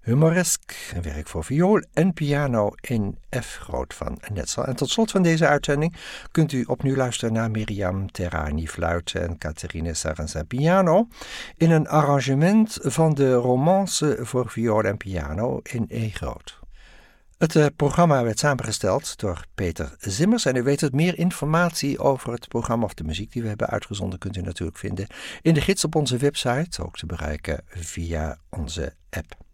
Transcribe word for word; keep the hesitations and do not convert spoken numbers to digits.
Humoresk, een werk voor viool en piano in F groot van Netzel. En tot slot van deze uitzending kunt u opnieuw luisteren naar Miriam Terrani fluit en Catherine Sarrazin piano in een arrangement van de romance voor viool en piano in E groot. Het uh, programma werd samengesteld door Peter Zimmers en u weet het, meer informatie over het programma of de muziek die we hebben uitgezonden kunt u natuurlijk vinden in de gids op onze website, ook te bereiken via onze app.